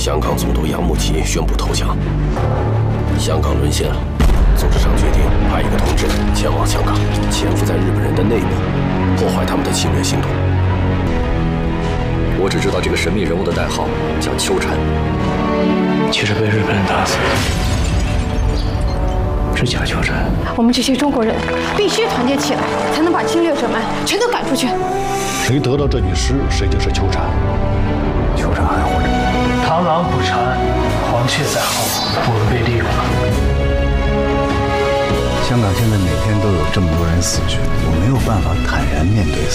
香港总督杨慕琦宣布投降，香港沦陷了。组织上决定派一个同志前往香港，潜伏在日本人的内部，破坏他们的侵略行动。 我只知道这个神秘人物的代号叫秋蝉， 其实被日本人打死的是假秋蝉。 我们这些中国人必须团结起来，才能把侵略者们全都赶出去。 谁得到这具尸，谁就是秋蝉。 秋蝉还活着。螳螂捕蝉，黄雀在后，我们被利用了。 香港现在每天都有这么多人死去，我没有办法坦然面对死。